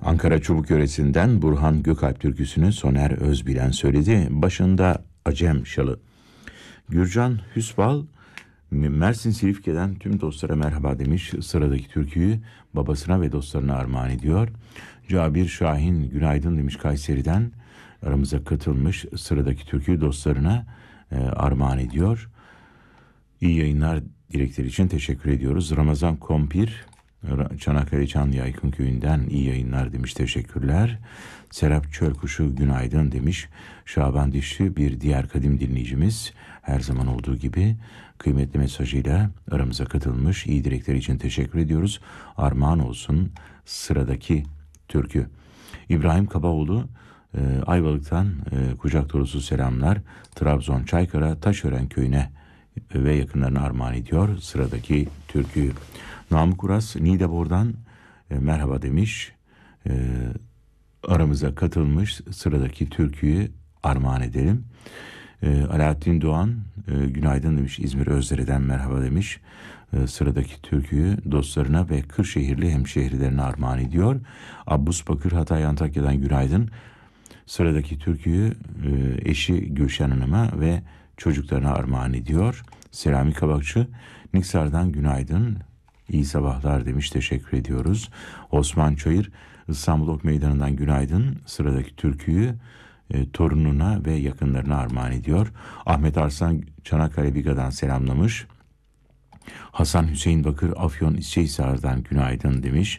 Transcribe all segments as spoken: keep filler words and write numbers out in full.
Ankara Çubuk yöresinden Burhan Gökalp türküsünü Soner Özbilen söyledi. Başında Acem Şalı. Gürcan Hüsbal, Mersin Silifke'den tüm dostlara merhaba demiş. Sıradaki türküyü babasına ve dostlarına armağan ediyor. Cabir Şahin günaydın demiş Kayseri'den. Aramıza katılmış, sıradaki türküyü dostlarına e, armağan ediyor. İyi yayınlar dilekleri için teşekkür ediyoruz. Ramazan Kompir, Çanakkale Çanlı Yaykın Köyü'nden iyi yayınlar demiş, teşekkürler. Serap Çölkuşu günaydın demiş. Şaban Dişli bir diğer kadim dinleyicimiz, her zaman olduğu gibi kıymetli mesajıyla aramıza katılmış. İyi dilekleri için teşekkür ediyoruz. Armağan olsun sıradaki türkü. İbrahim Kabaoğlu e, Ayvalık'tan e, kucak dolusu selamlar. Trabzon Çaykara Taşören Köyü'ne ve yakınlarına armağan ediyor sıradaki türküyü. Namık Uras Niğdebor'dan e, merhaba demiş. E, aramıza katılmış, sıradaki türküyü armağan edelim. E, Alaaddin Doğan e, günaydın demiş. İzmir Özdere'den merhaba demiş. E, sıradaki türküyü dostlarına ve Kırşehirli hemşehrilerine armağan ediyor. Abbus Bakır Hatay Antakya'dan günaydın. Sıradaki türküyü e, eşi Gülşen Hanım'a ve çocuklarına armağan ediyor. Selami Kabakçı Niksar'dan günaydın, iyi sabahlar demiş, teşekkür ediyoruz. Osman Çayır İstanbul Ok Meydanı'ndan günaydın. Sıradaki türküyü e, torununa ve yakınlarına armağan ediyor. Ahmet Arslan Çanakkale Biga'dan selamlamış. Hasan Hüseyin Bakır Afyon İsçehisar'dan günaydın demiş.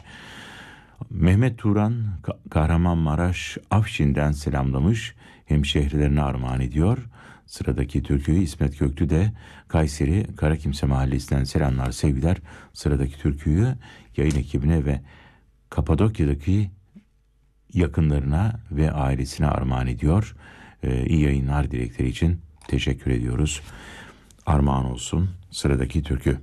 Mehmet Turan Kahramanmaraş Afşin'den selamlamış, hemşehrilerine armağan ediyor. Sıradaki türküyü İsmet Göktü de Kayseri Karakimse Mahallesi'nden selamlar, sevgiler. Sıradaki türküyü yayın ekibine ve Kapadokya'daki yakınlarına ve ailesine armağan ediyor. Ee, iyi yayınlar dilekleri için teşekkür ediyoruz. Armağan olsun sıradaki türkü.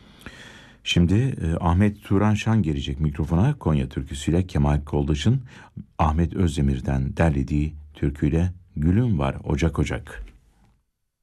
Şimdi e, Ahmet Turan Şan gelecek mikrofona, Konya türküsüyle Kemal Koldaş'ın Ahmet Özdemir'den derlediği türküyle Gülüm Var Ocak Ocak.